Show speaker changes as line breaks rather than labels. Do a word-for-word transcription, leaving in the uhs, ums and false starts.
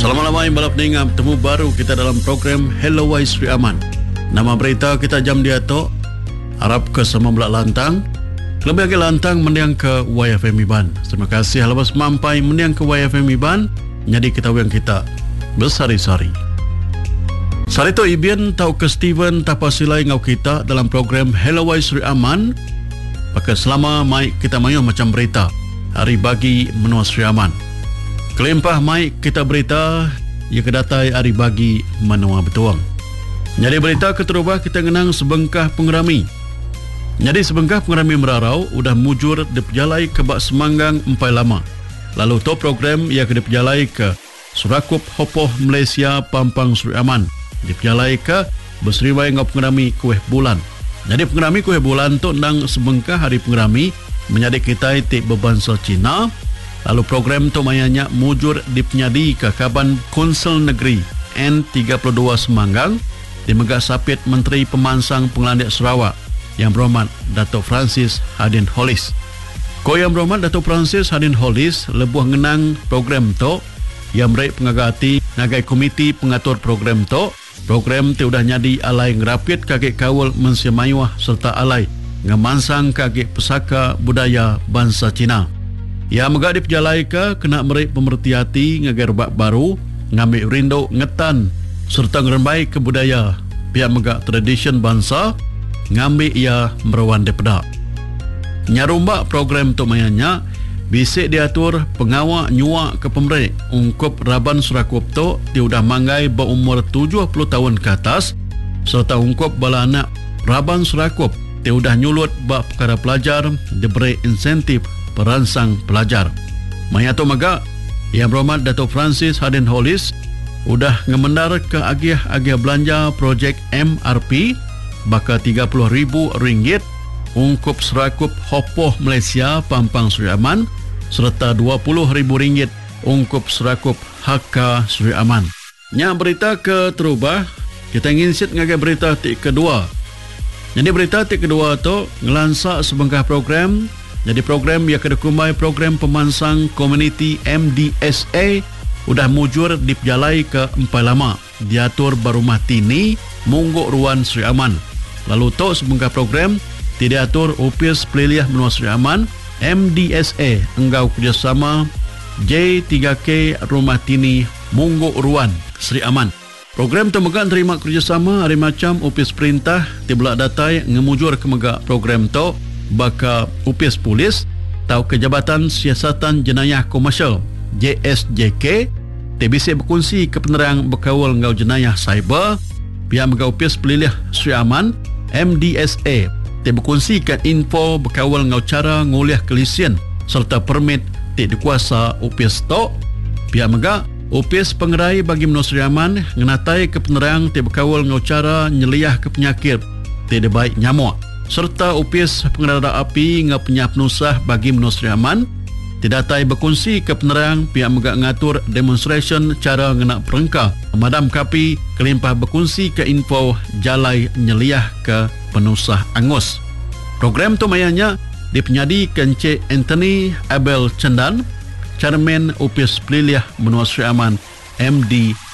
Selamat-selamat balap ningan temu baru kita dalam program Hello Wai Sri Aman. Nama berita kita jam dia tu harap ke semua belak lantang. Lebih lagi lantang mendiang ke Y F M Iban. Terima kasih lepas mampai mendiang ke Y F M Iban. Jadi kita yang kita bersari-sari. Sari tu Ibian tahu ke Steven tapasilai ngau kita dalam program Hello Wai Sri Aman. Pakai selama mai kita mayu macam berita hari bagi menua Sri Aman. Kelimpah mai kita berita ia kedatai hari bagi menua betuang. Jadi berita keterubah kita ngenang sebengkah pengerami. Jadi sebengkah pengerami merarau udah mujur diperjalai ke bak semanggang empai lama. Lalu to program ia ke diperjalai ke Surakup Hopoh Malaysia Pampang Sri Aman. Diperjalai ke berseriwai ngau pengerami kuih bulan. Jadi pengerami kuih bulan tu nang sebengkah hari pengerami menjadi kita itik berbangsa Cina. Lalu program tu mayanya mujur dipenyadi ke Kaban Konsel Negeri N tiga puluh dua Semanggang di Megah Sapit Menteri Pemansang Pengelandik Sarawak yang berhormat Datuk Francis Hadin Hollis. Ko yang berhormat Datuk Francis Hadin Hollis lebuh ngenang program tu yang meraih pengagati nagai komiti pengatur program tu. Program tu udah nyadi alai ngerapit kagik kawal mensiamayuah serta alai ngemansang kagik pesaka budaya bangsa Cina. Ya megak diperjalai ke kena meraih pemerhati hati ngagai rebak baru ngambil rindu ngetan serta ngerembai ke budaya pihak megak tradition bangsa ngambil ia merawan depedak. Nyarumbak program tu mayanya bisik diatur pengawak nyuak ke pemerih ungkup Raban Surakup tu diudah manggai berumur tujuh puluh tahun ke atas serta ungkup bala anak Raban Surakup diudah nyulut bak perkara pelajar diberi insentif peransang pelajar. Maya tu megak yang berhormat Datuk Francis Hadin Hollis udah ngemendar ke agiah-agiah belanja projek M R P baka tiga puluh ribu ringgit ungkup Surakup Hopoh Malaysia Pampang Sri Aman serta dua puluh ribu ringgit ungkup Surakup H K Sri Aman. Nya berita ke terubah kita ingin sit ngagai berita tik kedua. Jadi berita tik kedua tu ngelansak sebengkah program. Jadi program yang kedekumai program pemansang komuniti M D S A udah mujur diperjalai ke empai lama diatur Barumah Tini Mungguk Ruan Sri Aman. Lalu tu sebengkah program tidak atur Opis Peliliah Menua Sri Aman M D S A enggau kerjasama J tiga K Rumah Tini Mungguk Ruan Sri Aman. Program tu megak terima kerjasama hari macam Opis Perintah tibelak datai ngemujur ke megak program tu baka Upis Polis atau Kejabatan Siasatan Jenayah Komersial J S J K T B C berkongsi ke penerang berkawal ngau jenayah cyber pihak megau Upis Pelilih Sri Aman M D S A T berkongsikan info berkawal ngau cara nguliah kelisian serta permit T dikuasa Upis Tok pihak megak Upis Pengerai bagi Menua Sri Aman ngenatai ke penerang T berkawal ngau cara nyeliah ke penyakit T debaik nyamuk serta Upis Pengendara Api ngau penyap nusah bagi Menua Sri Aman didatai berkongsi ke penerang pihak megak ngatur demonstration cara ngenak perengkah madam kapi kelimpah berkongsi ke info jalai nyeliah ke penusah angus. Program tu mayanya dipenyadi ke Encik Anthony Abel Cendan Chairman Upis Peliliah Menua Sri Aman M D